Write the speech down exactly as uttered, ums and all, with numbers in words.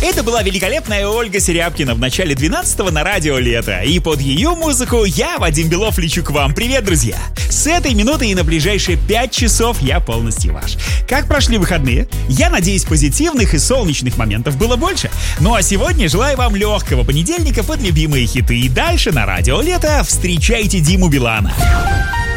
Это была великолепная Ольга Серябкина в начале двенадцатого на радио «Лето». И под ее музыку я, Вадим Белов, лечу к вам. Привет, друзья! С этой минуты и на ближайшие пять часов я полностью ваш. Как прошли выходные? Я надеюсь, позитивных и солнечных моментов было больше. Ну а сегодня желаю вам легкого понедельника под любимые хиты. И дальше на радио «Лето» встречайте Диму Билана.